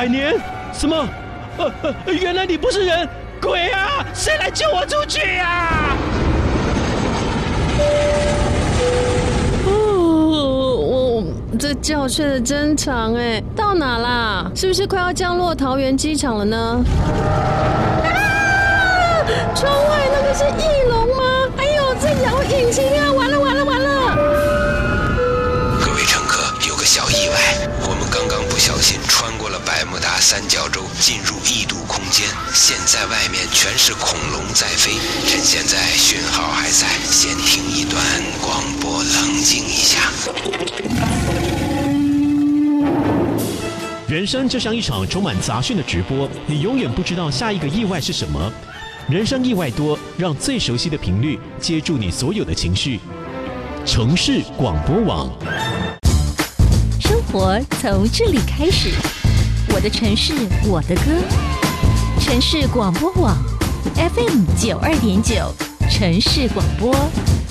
100年？什么？原来你不是人，鬼啊！谁来救我出去啊？ 这觉睡得真长哎，到哪啦？是不是快要降落桃园机场了呢？窗外那个是翼龙吗？哎呦，这摇引擎啊！完了！ 各位乘客，有个小意外，我们刚刚不小心穿过了百慕达三角洲，进入异度空间。现在外面全是恐龙在飞，趁现在讯号还在，先听一段广播，冷静一下。 人生就像一场充满杂讯的直播，你永远不知道下一个意外是什么。人生意外多，让最熟悉的频率接住你所有的情绪。城市广播网， 生活从这里开始，我的城市，我的歌。城市广播网 FM 92.9，城市广播。